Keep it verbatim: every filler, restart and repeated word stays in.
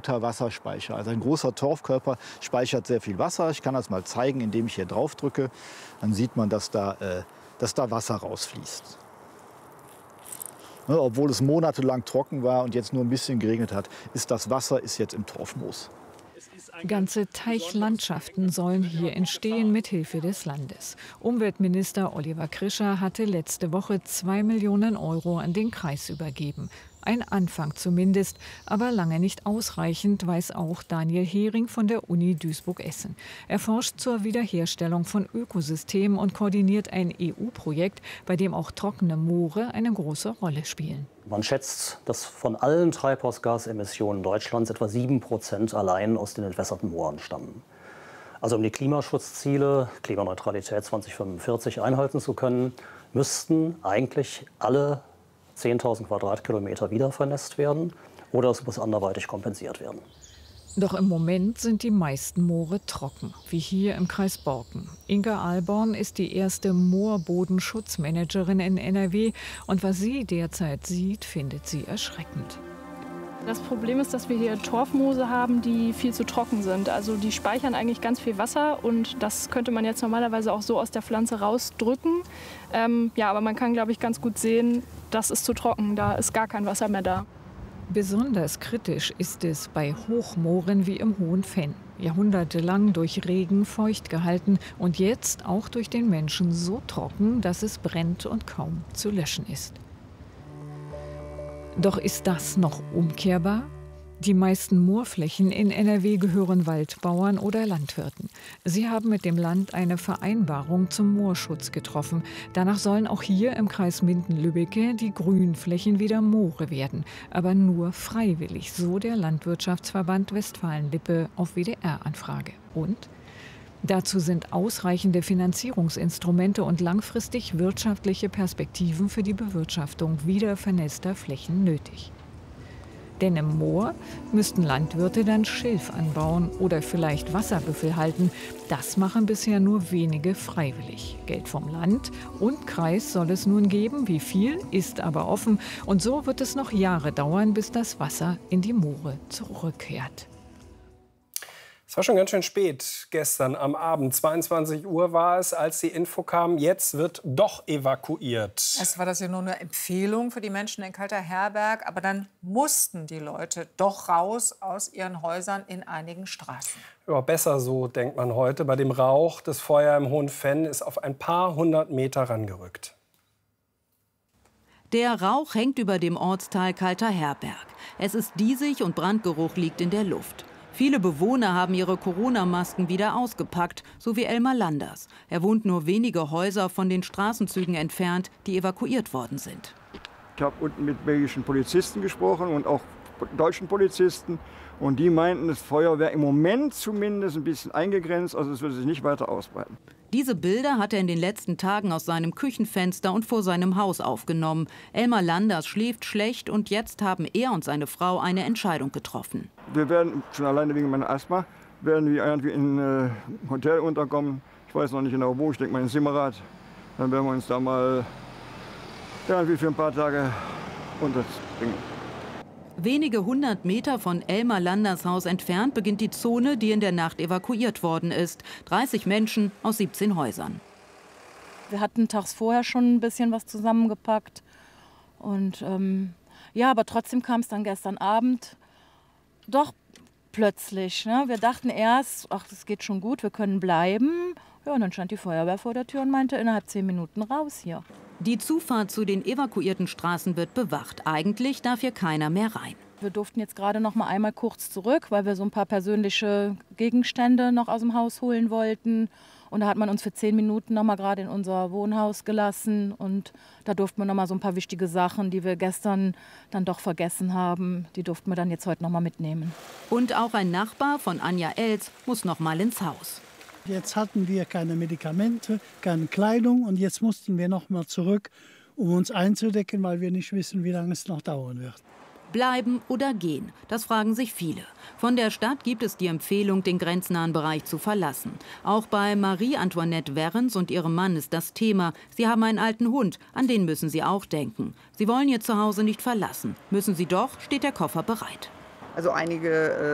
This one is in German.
guter Wasserspeicher. Also ein großer Torfkörper speichert sehr viel Wasser. Ich kann das mal zeigen, indem ich hier drauf drücke. Dann sieht man, dass da, äh, dass da Wasser rausfließt. Ne, obwohl es monatelang trocken war und jetzt nur ein bisschen geregnet hat, ist das Wasser ist jetzt im Torfmoos. Ganze Teichlandschaften sollen hier entstehen mit Hilfe des Landes. Umweltminister Oliver Krischer hatte letzte Woche zwei Millionen Euro an den Kreis übergeben. Ein Anfang zumindest, aber lange nicht ausreichend, weiß auch Daniel Hering von der Uni Duisburg-Essen. Er forscht zur Wiederherstellung von Ökosystemen und koordiniert ein E U-Projekt, bei dem auch trockene Moore eine große Rolle spielen. Man schätzt, dass von allen Treibhausgasemissionen Deutschlands etwa sieben Prozent allein aus den entwässerten Mooren stammen. Also um die Klimaschutzziele, Klimaneutralität zweitausendfünfundvierzig einhalten zu können, müssten eigentlich alle zehntausend Quadratkilometer wiedervernässt werden oder es muss anderweitig kompensiert werden. Doch im Moment sind die meisten Moore trocken, wie hier im Kreis Borken. Inga Alborn ist die erste Moorbodenschutzmanagerin in N R W und was sie derzeit sieht, findet sie erschreckend. Das Problem ist, dass wir hier Torfmoose haben, die viel zu trocken sind. Also die speichern eigentlich ganz viel Wasser und das könnte man jetzt normalerweise auch so aus der Pflanze rausdrücken. Ähm, ja, aber man kann, glaube ich, ganz gut sehen, das ist zu trocken, da ist gar kein Wasser mehr da. Besonders kritisch ist es bei Hochmooren wie im Hohen Venn. Jahrhundertelang durch Regen feucht gehalten und jetzt auch durch den Menschen so trocken, dass es brennt und kaum zu löschen ist. Doch ist das noch umkehrbar? Die meisten Moorflächen in N R W gehören Waldbauern oder Landwirten. Sie haben mit dem Land eine Vereinbarung zum Moorschutz getroffen. Danach sollen auch hier im Kreis Minden-Lübbecke die Grünflächen wieder Moore werden. Aber nur freiwillig, so der Landwirtschaftsverband Westfalen-Lippe auf W D R-Anfrage. Und? Dazu sind ausreichende Finanzierungsinstrumente und langfristig wirtschaftliche Perspektiven für die Bewirtschaftung wieder vernässter Flächen nötig. Denn im Moor müssten Landwirte dann Schilf anbauen oder vielleicht Wasserbüffel halten. Das machen bisher nur wenige freiwillig. Geld vom Land und Kreis soll es nun geben. Wie viel, ist aber offen. Und so wird es noch Jahre dauern, bis das Wasser in die Moore zurückkehrt. Es war schon ganz schön spät gestern am Abend. zweiundzwanzig Uhr war es, als die Info kam, jetzt wird doch evakuiert. Es war das ja nur eine Empfehlung für die Menschen in Kalter-Herberg. Aber dann mussten die Leute doch raus aus ihren Häusern in einigen Straßen. Ja, besser so, denkt man heute. Bei dem Rauch, das Feuer im Hohen Venn ist auf ein paar hundert Meter rangerückt. Der Rauch hängt über dem Ortsteil Kalter-Herberg. Es ist diesig und Brandgeruch liegt in der Luft. Viele Bewohner haben ihre Corona-Masken wieder ausgepackt, so wie Elmar Landers. Er wohnt nur wenige Häuser von den Straßenzügen entfernt, die evakuiert worden sind. Ich habe unten mit belgischen Polizisten gesprochen und auch deutschen Polizisten. Und die meinten, das Feuer wäre im Moment zumindest ein bisschen eingegrenzt, also es würde sich nicht weiter ausbreiten. Diese Bilder hat er in den letzten Tagen aus seinem Küchenfenster und vor seinem Haus aufgenommen. Elmar Landers schläft schlecht und jetzt haben er und seine Frau eine Entscheidung getroffen. Wir werden, schon alleine wegen meiner Asthma, werden wir irgendwie in ein äh, Hotel unterkommen. Ich weiß noch nicht genau wo, ich denke mal in Simmerath. Dann werden wir uns da mal irgendwie für ein paar Tage unterbringen. Wenige hundert Meter von Elmar Landers Haus entfernt beginnt die Zone, die in der Nacht evakuiert worden ist. dreißig Menschen aus siebzehn Häusern. Wir hatten tags vorher schon ein bisschen was zusammengepackt. Und ähm, ja, aber trotzdem kam es dann gestern Abend doch plötzlich. Ne? Wir dachten erst, ach, das geht schon gut, wir können bleiben. Ja, und dann stand die Feuerwehr vor der Tür und meinte, innerhalb zehn Minuten raus hier. Die Zufahrt zu den evakuierten Straßen wird bewacht. Eigentlich darf hier keiner mehr rein. Wir durften jetzt gerade noch mal einmal kurz zurück, weil wir so ein paar persönliche Gegenstände noch aus dem Haus holen wollten. Und da hat man uns für zehn Minuten noch mal gerade in unser Wohnhaus gelassen. Und da durften wir noch mal so ein paar wichtige Sachen, die wir gestern dann doch vergessen haben, die durften wir dann jetzt heute noch mal mitnehmen. Und auch ein Nachbar von Anja Els muss noch mal ins Haus. Jetzt hatten wir keine Medikamente, keine Kleidung und jetzt mussten wir noch mal zurück, um uns einzudecken, weil wir nicht wissen, wie lange es noch dauern wird. Bleiben oder gehen, das fragen sich viele. Von der Stadt gibt es die Empfehlung, den grenznahen Bereich zu verlassen. Auch bei Marie-Antoinette Werrens und ihrem Mann ist das Thema. Sie haben einen alten Hund, an den müssen sie auch denken. Sie wollen ihr Zuhause nicht verlassen. Müssen sie doch, steht der Koffer bereit. Also einige